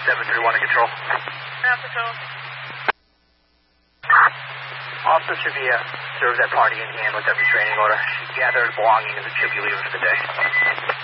731 to control. Patrol. Officer Sevilla serves that party in hand with every training order. She gathered belonging to the tribute leader for the day.